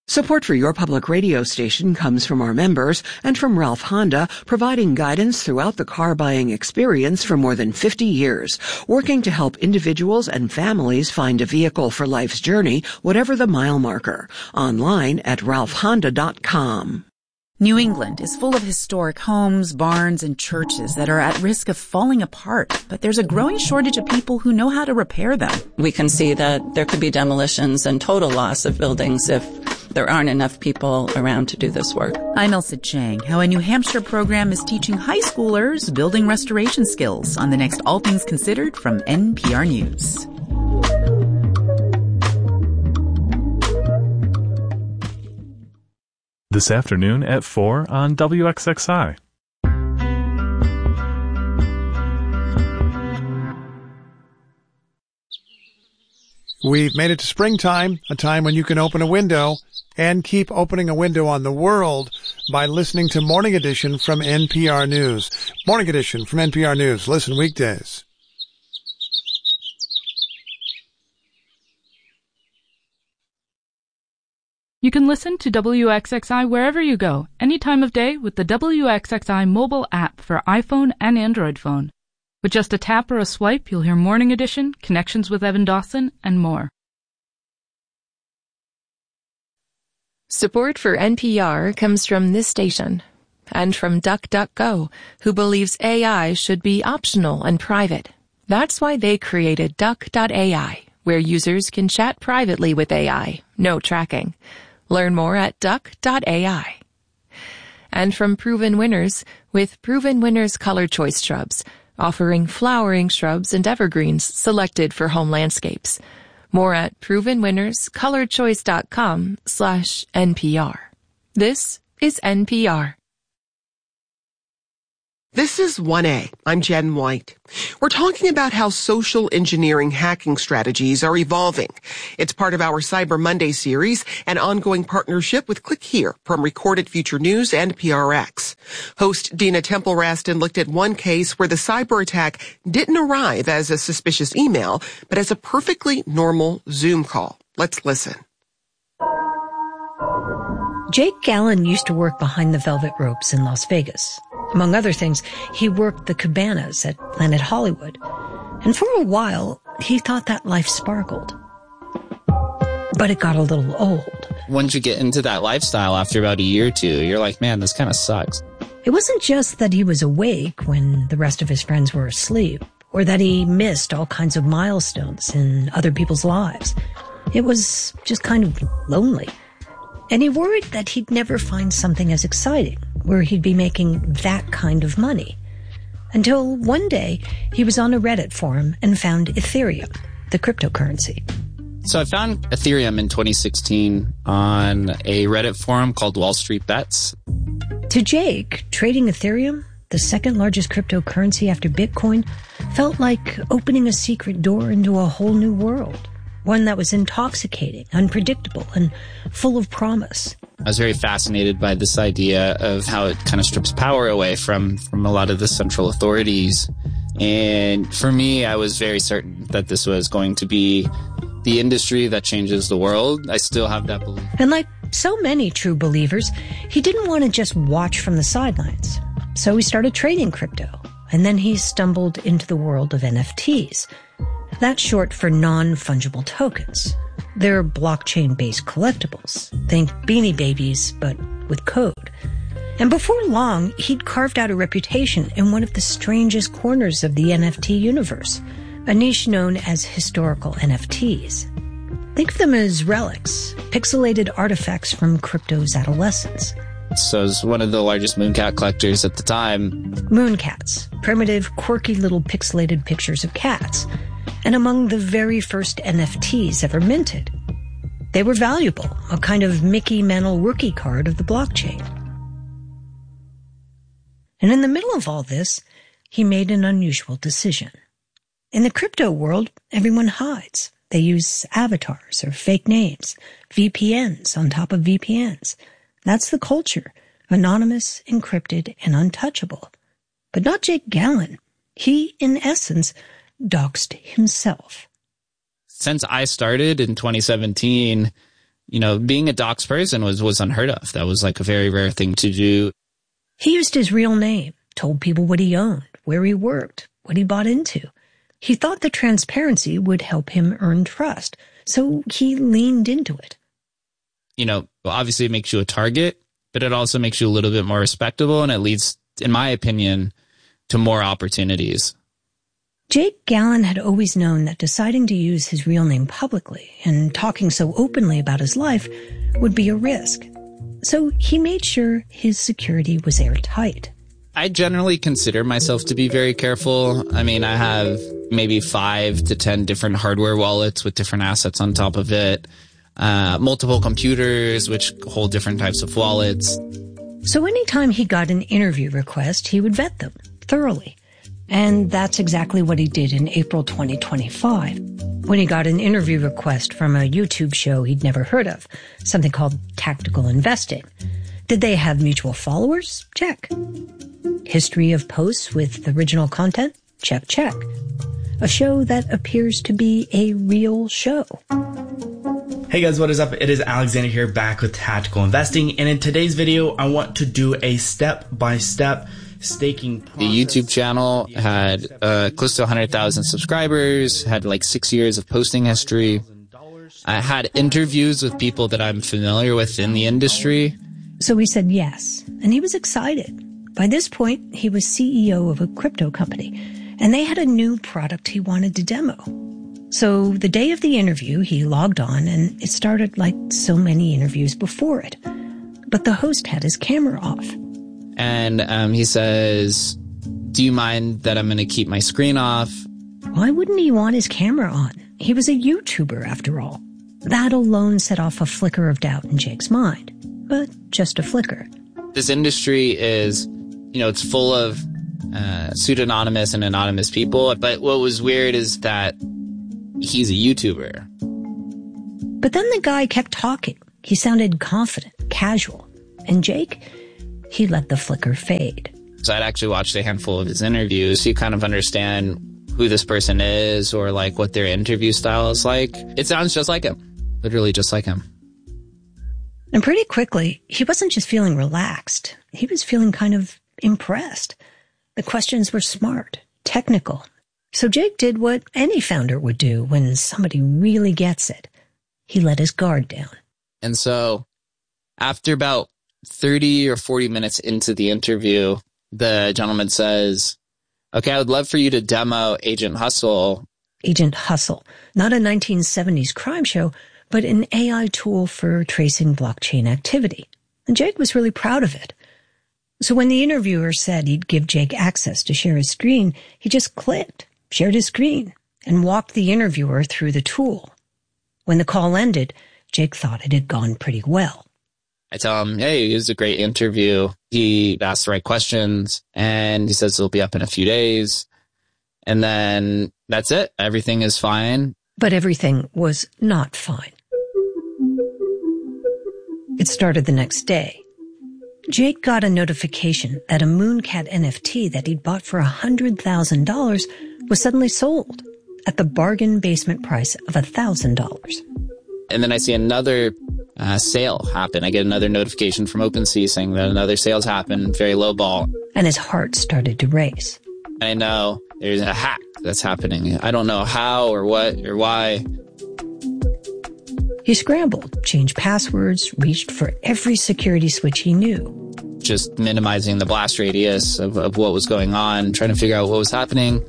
Support for your public radio station comes from our members and from Ralph Honda, providing guidance throughout the car buying experience for more than 50 years, working to help individuals and families find a vehicle for life's journey, whatever the mile marker. Online at ralphhonda.com. New England is full of historic homes, barns, and churches that are at risk of falling apart, but there's a growing shortage of people who know how to repair them. We can see that there could be demolitions and total loss of buildings if there aren't enough people around to do this work. I'm Elsa Chang, how a New Hampshire program is teaching high schoolers building restoration skills on the next All Things Considered from NPR News. This afternoon at 4 on WXXI. We've made it to springtime, a time when you can open a window and keep opening a window on the world by listening to Morning Edition from NPR News. Morning Edition from NPR News. Listen weekdays. You can listen to WXXI wherever you go, any time of day with the WXXI mobile app for iPhone and Android phone. With just a tap or a swipe, you'll hear Morning Edition, Connections with Evan Dawson, and more. Support for NPR comes from this station and from DuckDuckGo, who believes AI should be optional and private. That's why they created Duck.ai, where users can chat privately with AI, no tracking. Learn more at Duck.ai. And from Proven Winners, with Proven Winners Color Choice Shrubs, offering flowering shrubs and evergreens selected for home landscapes. More at provenwinnerscolorchoice.com/NPR. This is NPR. This is 1A. I'm Jen White. We're talking about how social engineering hacking strategies are evolving. It's part of our Cyber Monday series, an ongoing partnership with Click Here from Recorded Future News and PRX. Host Dina Temple-Raston looked at one case where the cyber attack didn't arrive as a suspicious email, but as a perfectly normal Zoom call. Let's listen. Jake Gallen used to work behind the velvet ropes in Las Vegas. Among other things, he worked the cabanas at Planet Hollywood. And for a while, he thought that life sparkled. But it got a little old. Once you get into that lifestyle after about a year or two, you're like, man, this kind of sucks. It wasn't just that he was awake when the rest of his friends were asleep, or that he missed all kinds of milestones in other people's lives. It was just kind of lonely. And he worried that he'd never find something as exciting, where he'd be making that kind of money. Until one day, he was on a Reddit forum and found Ethereum, the cryptocurrency. So I found Ethereum in 2016 on a Reddit forum called Wall Street Bets. To Jake, trading Ethereum, the second largest cryptocurrency after Bitcoin, felt like opening a secret door into a whole new world. One that was intoxicating, unpredictable, and full of promise. I was very fascinated by this idea of how it kind of strips power away from a lot of the central authorities. And for me, I was very certain that this was going to be the industry that changes the world. I still have that belief. And like so many true believers, he didn't want to just watch from the sidelines. So he started trading crypto. And then he stumbled into the world of NFTs. That's short for non-fungible tokens. They're blockchain-based collectibles. Think Beanie Babies, but with code. And before long, he'd carved out a reputation in one of the strangest corners of the NFT universe, a niche known as historical NFTs. Think of them as relics, pixelated artifacts from crypto's adolescence. So I was one of the largest mooncat collectors at the time. Mooncats, primitive, quirky little pixelated pictures of cats, and among the very first NFTs ever minted. They were valuable, a kind of Mickey Mantle rookie card of the blockchain. And in the middle of all this, he made an unusual decision. In the crypto world, everyone hides. They use avatars or fake names, VPNs on top of VPNs. That's the culture, anonymous, encrypted, and untouchable. But not Jake Gallen. He, in essence, doxed himself. Since I started in 2017, being a doxed person was unheard of. That was like a very rare thing to do. He used his real name, told people what he owned, where he worked, what he bought into. He thought the transparency would help him earn trust, so he leaned into it. Obviously it makes you a target, but it also makes you a little bit more respectable, and it leads, in my opinion, to more opportunities. Jake Gallen had always known that deciding to use his real name publicly and talking so openly about his life would be a risk. So he made sure his security was airtight. I generally consider myself to be very careful. I mean, I have maybe 5 to 10 different hardware wallets with different assets on top of it, multiple computers which hold different types of wallets. So anytime he got an interview request, he would vet them thoroughly. And that's exactly what he did in April 2025, when he got an interview request from a YouTube show he'd never heard of, something called Tactical Investing. Did they have mutual followers? Check. History of posts with original content? Check, check. A show that appears to be a real show. Hey guys, what is up? It is Alexander here, back with Tactical Investing, and in today's video, I want to do a step-by-step staking process. The YouTube channel had close to 100,000 subscribers, had like 6 years of posting history. I had interviews with people that I'm familiar with in the industry. So he said yes, and he was excited. By this point, he was CEO of a crypto company, and they had a new product he wanted to demo. So the day of the interview, he logged on, and it started like so many interviews before it. But the host had his camera off. And he says, "Do you mind that I'm going to keep my screen off?" Why wouldn't he want his camera on? He was a YouTuber, after all. That alone set off a flicker of doubt in Jake's mind. But just a flicker. This industry is, it's full of pseudonymous and anonymous people. But what was weird is that he's a YouTuber. But then the guy kept talking. He sounded confident, casual. And Jake, he let the flicker fade. So I'd actually watched a handful of his interviews. You kind of understand who this person is or like what their interview style is like. It sounds just like him. Literally just like him. And pretty quickly, he wasn't just feeling relaxed. He was feeling kind of impressed. The questions were smart, technical. So Jake did what any founder would do when somebody really gets it. He let his guard down. And so after about 30 or 40 minutes into the interview, the gentleman says, "Okay, I would love for you to demo Agent Hustle." Agent Hustle, not a 1970s crime show, but an AI tool for tracing blockchain activity. And Jake was really proud of it. So when the interviewer said he'd give Jake access to share his screen, he just clicked, shared his screen, and walked the interviewer through the tool. When the call ended, Jake thought it had gone pretty well. I tell him, "Hey, it was a great interview." He asked the right questions, and he says it'll be up in a few days. And then that's it. Everything is fine. But everything was not fine. It started the next day. Jake got a notification that a Mooncat NFT that he'd bought for $100,000 was suddenly sold at the bargain basement price of $1,000. And then I see another sale happen. I get another notification from OpenSea saying that another sale's happened, very low ball. And his heart started to race. I know there's a hack that's happening. I don't know how or what or why. He scrambled, changed passwords, reached for every security switch he knew. Just minimizing the blast radius of what was going on, trying to figure out what was happening.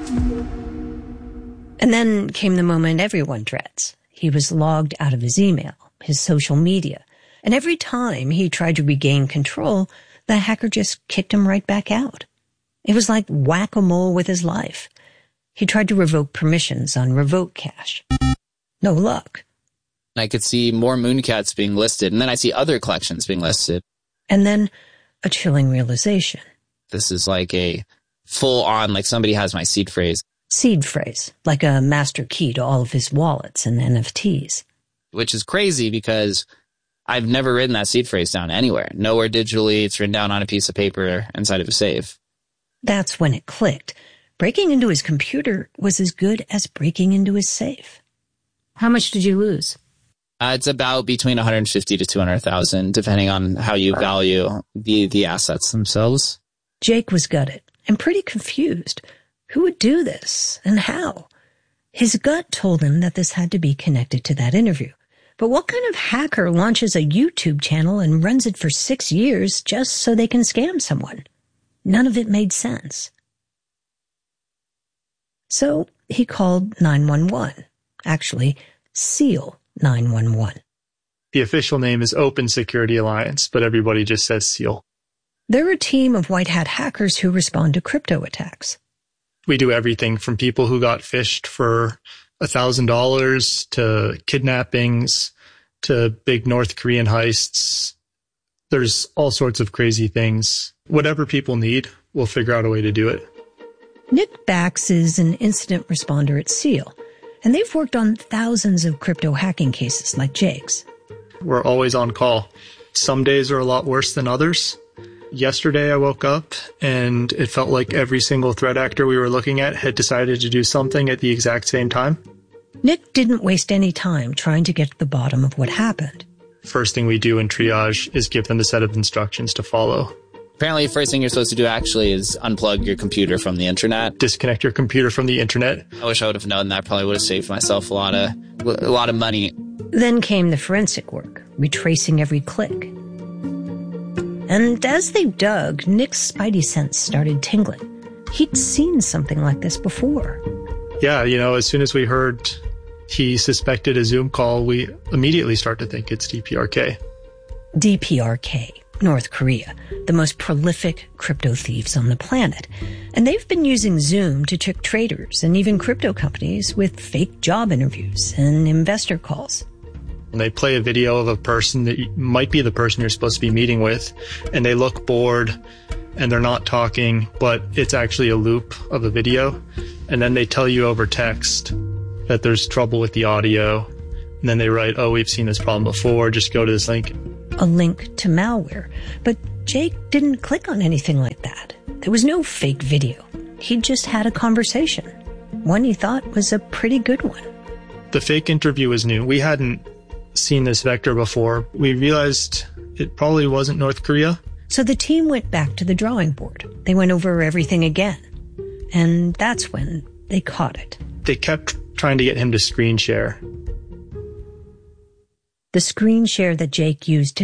And then came the moment everyone dreads. He was logged out of his email, his social media, and every time he tried to regain control, the hacker just kicked him right back out. It was like whack-a-mole with his life. He tried to revoke permissions on Revoke Cache. No luck. I could see more Mooncats being listed, and then I see other collections being listed. And then a chilling realization. This is like a full-on, like somebody has my seed phrase. Seed phrase, like a master key to all of his wallets and NFTs. Which is crazy because I've never written that seed phrase down anywhere. Nowhere digitally. It's written down on a piece of paper inside of a safe. That's when it clicked. Breaking into his computer was as good as breaking into his safe. How much did you lose? It's about between 150 to 200,000, depending on how you value the assets themselves. Jake was gutted and pretty confused. Who would do this and how? His gut told him that this had to be connected to that interview. But what kind of hacker launches a YouTube channel and runs it for 6 years just so they can scam someone? None of it made sense. So he called 911. Actually, SEAL 911. The official name is Open Security Alliance, but everybody just says SEAL. They're a team of white hat hackers who respond to crypto attacks. We do everything from people who got phished for $1,000 to kidnappings to big North Korean heists. There's all sorts of crazy things. Whatever people need, we'll figure out a way to do it. Nick Bax is an incident responder at SEAL, and they've worked on thousands of crypto hacking cases like Jake's. We're always on call. Some days are a lot worse than others. Yesterday I woke up and it felt like every single threat actor we were looking at had decided to do something at the exact same time. Nick didn't waste any time trying to get to the bottom of what happened. First thing we do in triage is give them a set of instructions to follow. Apparently, the first thing you're supposed to do actually is unplug your computer from the internet. Disconnect your computer from the internet. I wish I would have known that. Probably would have saved myself a lot of money. Then came the forensic work, retracing every click. And as they dug, Nick's spidey sense started tingling. He'd seen something like this before. Yeah, as soon as we heard he suspected a Zoom call, we immediately start to think it's DPRK. DPRK, North Korea, the most prolific crypto thieves on the planet. And they've been using Zoom to trick traders and even crypto companies with fake job interviews and investor calls. They play a video of a person that might be the person you're supposed to be meeting with, and they look bored and they're not talking, but it's actually a loop of a video. And then they tell you over text that there's trouble with the audio. And then they write, "Oh, we've seen this problem before. Just go to this link." A link to malware. But Jake didn't click on anything like that. There was no fake video. He just had a conversation. One he thought was a pretty good one. The fake interview was new. We hadn't seen this vector before. We realized it probably wasn't North Korea. So the team went back to the drawing board. They went over everything again. And that's when they caught it. They kept trying to get him to screen share. The screen share that Jake used to